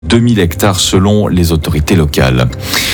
2000 hectares selon les autorités locales.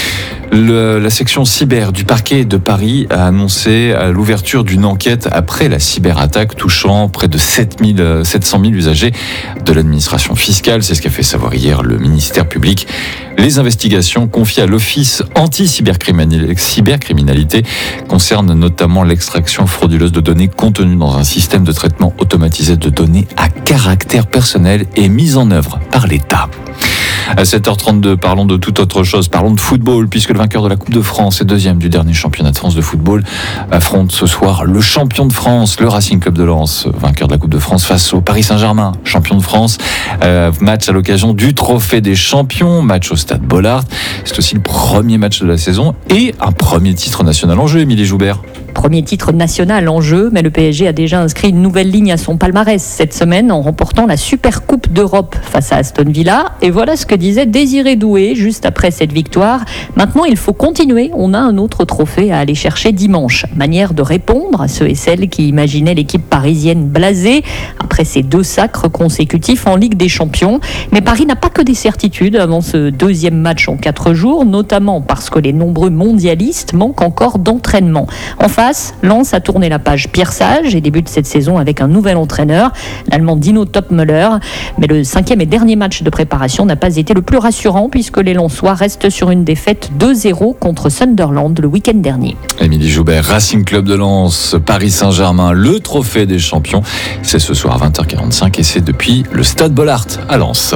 La section cyber du parquet de Paris a annoncé l'ouverture d'une enquête après la cyberattaque touchant près de 700 000 usagers de l'administration fiscale. C'est ce qu'a fait savoir hier le ministère public. Les investigations confiées à l'Office anti-cybercriminalité concernent notamment l'extraction frauduleuse de données contenues dans un système de traitement automatisé de données à caractère personnel et mise en œuvre par l'État. À 7h32, parlons de toute autre chose. Parlons de football, puisque le vainqueur de la Coupe de France et deuxième du dernier championnat de France de football affronte ce soir le champion de France, le Racing Club de Lens, vainqueur de la Coupe de France face au Paris Saint-Germain, champion de France. Match à l'occasion du Trophée des Champions, match au Stade Bollaert. C'est aussi le premier match de la saison et un premier titre national en jeu, Émilie Joubert. Premier titre national en jeu, mais le PSG a déjà inscrit une nouvelle ligne à son palmarès cette semaine en remportant la Super Coupe d'Europe face à Aston Villa. Et voilà ce que disait Désiré Doué juste après cette victoire. Maintenant, il faut continuer. On a un autre trophée à aller chercher dimanche. Manière de répondre à ceux et celles qui imaginaient l'équipe parisienne blasée après ses 2 sacres consécutifs en Ligue des Champions. Mais Paris n'a pas que des certitudes avant ce deuxième match en 4 jours, notamment parce que les nombreux mondialistes manquent encore d'entraînement. En face, Lens a tourné la page Pierre Sage et débute cette saison avec un nouvel entraîneur, l'Allemand Dino Topmöller. Mais le 5e et dernier match de préparation n'a pas été le plus rassurant puisque les Lensois restent sur une défaite 2-0 contre Sunderland le week-end dernier. Émilie Joubert, Racing Club de Lens, Paris Saint-Germain, le Trophée des Champions. C'est ce soir à 20h45 et c'est depuis le Stade Bollaert à Lens.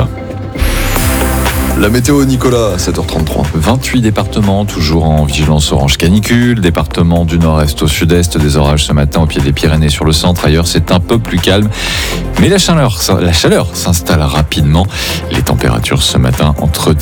La météo, Nicolas, à 7h33. 28 départements, toujours en vigilance orange canicule. Département du nord-est au sud-est, des orages ce matin au pied des Pyrénées sur le centre. Ailleurs, c'est un peu plus calme. Mais la chaleur s'installe rapidement. Les températures ce matin entre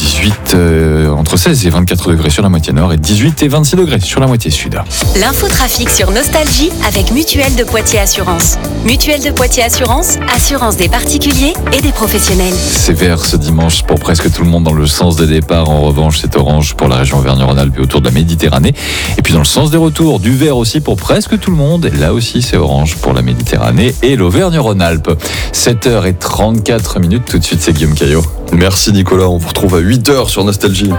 16 et 24 degrés sur la moitié nord et 18 et 26 degrés sur la moitié sud. L'infotrafic sur Nostalgie avec Mutuelle de Poitiers Assurance. Mutuelle de Poitiers Assurance, assurance des particuliers et des professionnels. C'est vert ce dimanche pour presque tout le monde dans le sens des départs. En revanche, c'est orange pour la région Auvergne-Rhône-Alpes et autour de la Méditerranée. Et puis dans le sens des retours, du vert aussi pour presque tout le monde. Et là aussi, c'est orange pour la Méditerranée et l'Auvergne-Rhône-Alpes. 7h34. Tout de suite, c'est Guillaume Caillot. Merci Nicolas, on vous retrouve à 8h sur Nostalgie.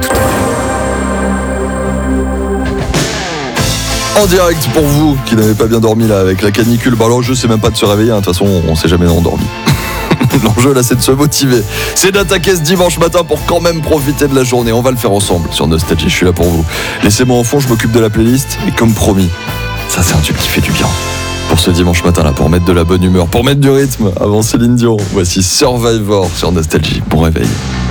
En direct pour vous qui n'avez pas bien dormi là avec la canicule. L'enjeu c'est même pas de se réveiller, de toute façon on s'est jamais endormi. L'enjeu là c'est de se motiver. C'est d'attaquer ce dimanche matin pour quand même profiter de la journée. On va le faire ensemble sur Nostalgie, je suis là pour vous. Laissez-moi en fond, je m'occupe de la playlist. Et comme promis, ça c'est un truc qui fait du bien. Pour ce dimanche matin là, pour mettre de la bonne humeur, pour mettre du rythme avant Céline Dion. Voici Survivor sur Nostalgie. Bon réveil.